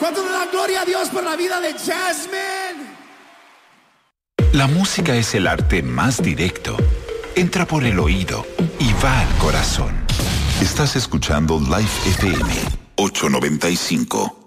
¿Cuánto le dan gloria a Dios por la vida de Jasmine? La música es el arte más directo. Entra por el oído y va al corazón. Estás escuchando Life FM 895.